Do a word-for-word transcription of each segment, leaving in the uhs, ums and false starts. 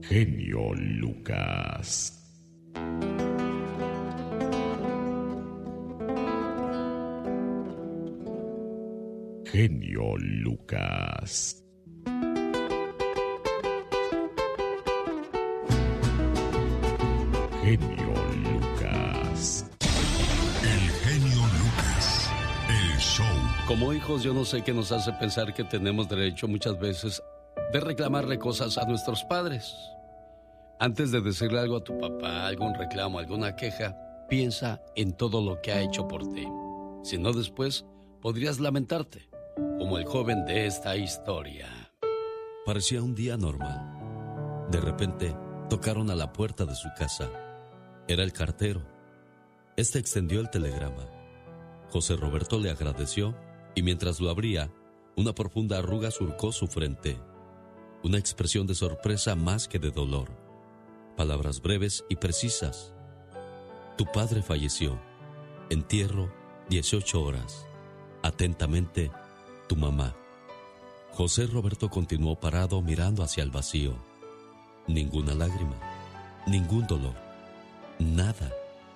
Genio Lucas. Genio Lucas. Genio Lucas. El genio Lucas. El show. Como hijos, yo no sé qué nos hace pensar que tenemos derecho muchas veces de reclamarle cosas a nuestros padres. Antes de decirle algo a tu papá, algún reclamo, alguna queja, piensa en todo lo que ha hecho por ti. Si no, después podrías lamentarte, como el joven de esta historia. Parecía un día normal. De repente, tocaron a la puerta de su casa. Era el cartero. Este extendió el telegrama. José Roberto le agradeció y mientras lo abría, una profunda arruga surcó su frente. Una expresión de sorpresa más que de dolor. Palabras breves y precisas. Tu padre falleció. Entierro, dieciocho horas. Atentamente, tu mamá. José Roberto continuó parado mirando hacia el vacío. Ninguna lágrima, ningún dolor, nada.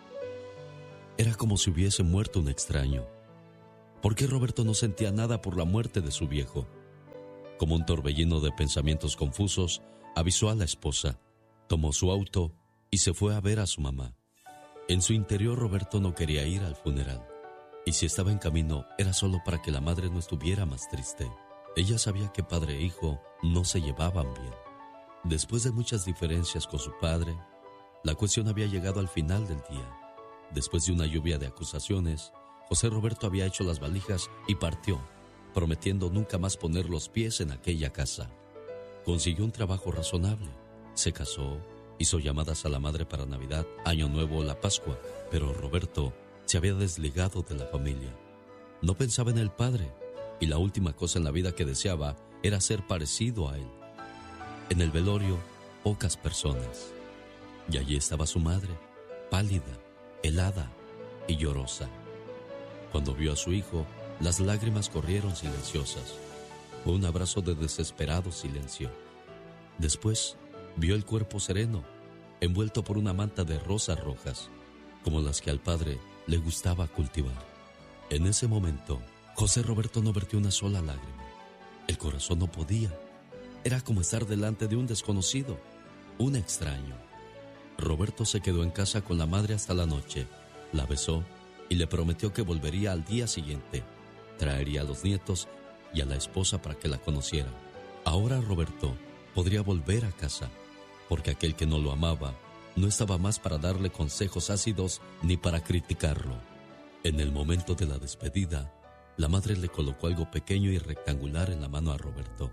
Era como si hubiese muerto un extraño. ¿Por qué Roberto no sentía nada por la muerte de su viejo? Como un torbellino de pensamientos confusos, avisó a la esposa, tomó su auto y se fue a ver a su mamá. En su interior, Roberto no quería ir al funeral. Y si estaba en camino, era solo para que la madre no estuviera más triste. Ella sabía que padre e hijo no se llevaban bien. Después de muchas diferencias con su padre, la cuestión había llegado al final del día. Después de una lluvia de acusaciones, José Roberto había hecho las valijas y partió, prometiendo nunca más poner los pies en aquella casa. Consiguió un trabajo razonable, se casó, hizo llamadas a la madre para Navidad, Año Nuevo o la Pascua, pero Roberto se había desligado de la familia. No pensaba en el padre, y la última cosa en la vida que deseaba era ser parecido a él. En el velorio, pocas personas. Y allí estaba su madre, pálida, helada y llorosa. Cuando vio a su hijo, las lágrimas corrieron silenciosas. Fue un abrazo de desesperado silencio. Después, vio el cuerpo sereno, envuelto por una manta de rosas rojas, como las que al padre le gustaba cultivar. En ese momento, José Roberto no vertió una sola lágrima. El corazón no podía. Era como estar delante de un desconocido, un extraño. Roberto se quedó en casa con la madre hasta la noche, la besó y le prometió que volvería al día siguiente. Traería a los nietos y a la esposa para que la conocieran. Ahora Roberto podría volver a casa, porque aquel que no lo amaba no estaba más para darle consejos ácidos ni para criticarlo. En el momento de la despedida, la madre le colocó algo pequeño y rectangular en la mano a Roberto.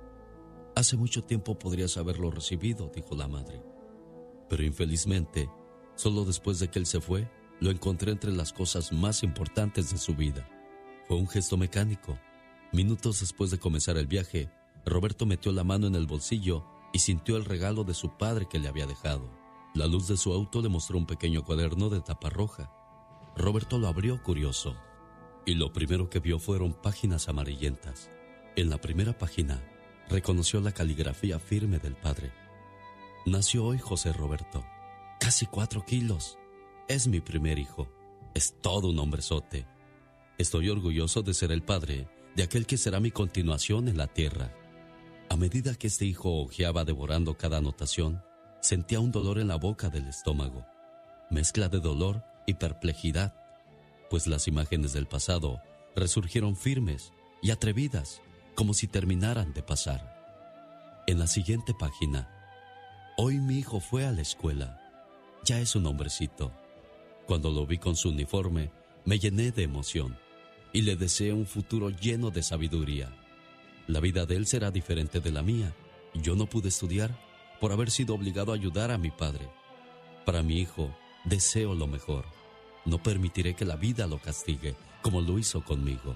Hace mucho tiempo podrías haberlo recibido, dijo la madre. Pero infelizmente, solo después de que él se fue, lo encontré entre las cosas más importantes de su vida. Fue un gesto mecánico. Minutos después de comenzar el viaje, Roberto metió la mano en el bolsillo y sintió el regalo de su padre que le había dejado. La luz de su auto le mostró un pequeño cuaderno de tapa roja. Roberto lo abrió curioso, y lo primero que vio fueron páginas amarillentas. En la primera página, reconoció la caligrafía firme del padre. Nació hoy José Roberto, casi cuatro kilos. Es mi primer hijo. Es todo un hombrezote. Estoy orgulloso de ser el padre de aquel que será mi continuación en la tierra. A medida que este hijo hojeaba devorando cada anotación, sentía un dolor en la boca del estómago, mezcla de dolor y perplejidad, pues las imágenes del pasado resurgieron firmes y atrevidas, como si terminaran de pasar. En la siguiente página, hoy mi hijo fue a la escuela. Ya es un hombrecito. Cuando lo vi con su uniforme, me llené de emoción y le deseé un futuro lleno de sabiduría. La vida de él será diferente de la mía. Yo no pude estudiar por haber sido obligado a ayudar a mi padre. Para mi hijo, deseo lo mejor. No permitiré que la vida lo castigue como lo hizo conmigo.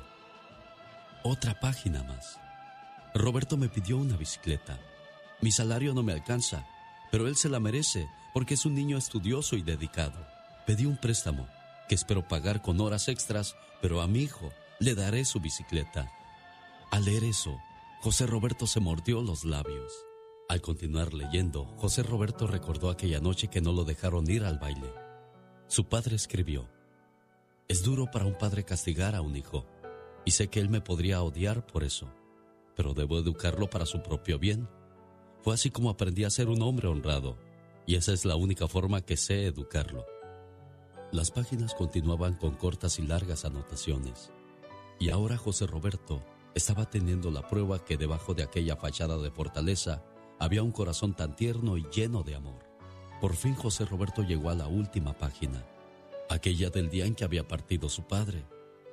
Otra página más. Roberto me pidió una bicicleta. Mi salario no me alcanza, pero él se la merece porque es un niño estudioso y dedicado. Pedí un préstamo que espero pagar con horas extras, pero a mi hijo le daré su bicicleta. Al leer eso, José Roberto se mordió los labios. Al continuar leyendo, José Roberto recordó aquella noche que no lo dejaron ir al baile. Su padre escribió: es duro para un padre castigar a un hijo, y sé que él me podría odiar por eso, pero debo educarlo para su propio bien. Fue así como aprendí a ser un hombre honrado, y esa es la única forma que sé educarlo. Las páginas continuaban con cortas y largas anotaciones, y ahora José Roberto estaba teniendo la prueba que debajo de aquella fachada de fortaleza había un corazón tan tierno y lleno de amor. Por fin José Roberto llegó a la última página, aquella del día en que había partido su padre.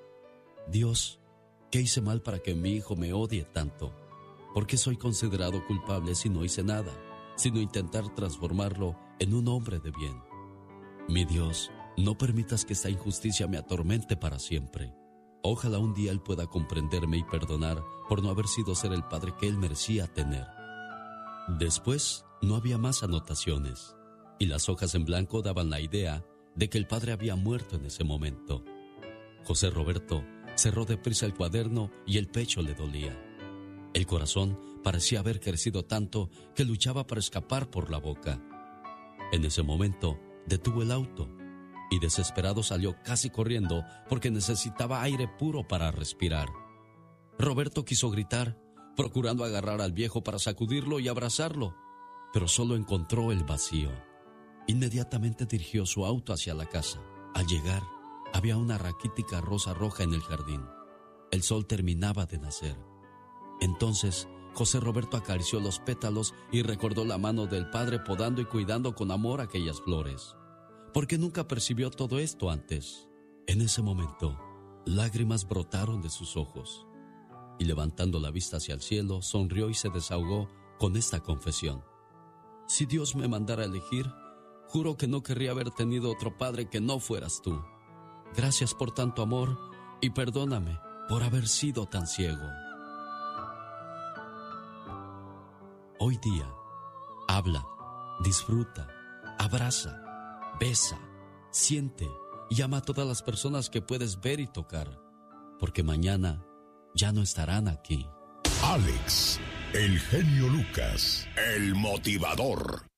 Dios, ¿qué hice mal para que mi hijo me odie tanto? ¿Por qué soy considerado culpable si no hice nada, sino intentar transformarlo en un hombre de bien? Mi Dios, no permitas que esta injusticia me atormente para siempre. Ojalá un día Él pueda comprenderme y perdonar por no haber sido ser el padre que Él merecía tener. Después no había más anotaciones, y las hojas en blanco daban la idea de que el padre había muerto en ese momento. José Roberto cerró deprisa el cuaderno y el pecho le dolía. El corazón parecía haber crecido tanto que luchaba para escapar por la boca. En ese momento detuvo el auto y desesperado salió casi corriendo porque necesitaba aire puro para respirar. Roberto quiso gritar, procurando agarrar al viejo para sacudirlo y abrazarlo, pero solo encontró el vacío. Inmediatamente dirigió su auto hacia la casa. Al llegar, había una raquítica rosa roja en el jardín. El sol terminaba de nacer. Entonces, José Roberto acarició los pétalos y recordó la mano del padre podando y cuidando con amor aquellas flores. ¿Por qué nunca percibió todo esto antes? En ese momento, lágrimas brotaron de sus ojos, y levantando la vista hacia el cielo, sonrió y se desahogó con esta confesión: si Dios me mandara a elegir, juro que no querría haber tenido otro padre que no fueras tú. Gracias por tanto amor y perdóname por haber sido tan ciego. Hoy día, habla, disfruta, abraza, besa, siente y ama a todas las personas que puedes ver y tocar, porque mañana ya no estarán aquí. Alex, el genio Lucas, el motivador.